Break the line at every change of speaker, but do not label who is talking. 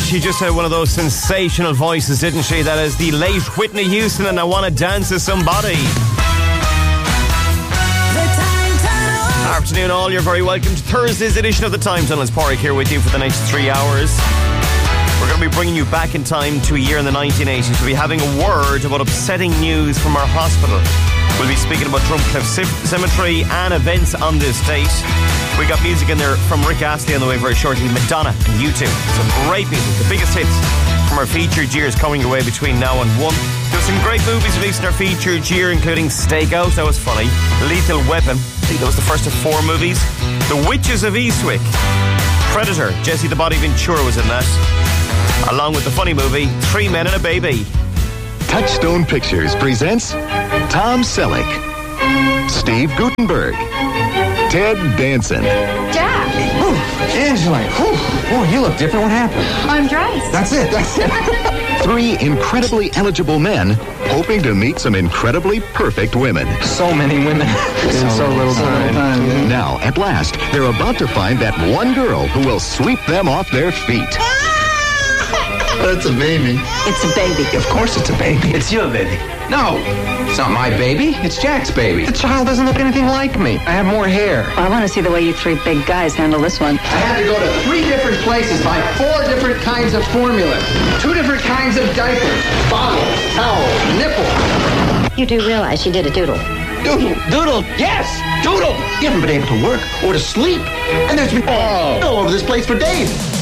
She just had one of those sensational voices, didn't she? That is the late Whitney Houston and I Wanna Dance With Somebody. Afternoon all, you're very welcome to Thursday's edition of the Time Tunnel. It's Porrick here with you for the next 3 hours. We're going to be bringing you back in time to a year in the 1980s. We'll be having a word about upsetting news from our hospital. We'll be speaking about Drumcliff Cemetery and events on this date. We got music in there from Rick Astley on the way very shortly. Madonna and U2. Some great music, the biggest hits from our featured years coming your way between now and 1. There's some great movies released in our featured year, including Stakeout, that was funny, Lethal Weapon, I think that was the first of 4 movies, The Witches of Eastwick, Predator, Jesse the Body Ventura was in that, along with the funny movie 3 Men and a Baby.
Touchstone Pictures presents Tom Selleck, Steve Guttenberg, Ted Danson.
Jack!
Ooh, Angela! Ooh, you look different. What happened?
I'm dressed.
That's it.
3 incredibly eligible men hoping to meet some incredibly perfect women.
So many women in so little time.
Now, at last, they're about to find that one girl who will sweep them off their feet.
That's a baby.
It's a baby.
Of course it's a baby.
It's your baby.
No, it's not my baby. It's Jack's baby. The child doesn't look anything like me. I have more hair.
I want to see the way you 3 big guys handle this one.
I had to go to 3 different places, buy 4 different kinds of formula, 2 different kinds of diapers, bottles, towels, nipples.
You do realize she did a doodle.
Doodle, yes, doodle.
You haven't been able to work or to sleep. And there's been all over this place for days.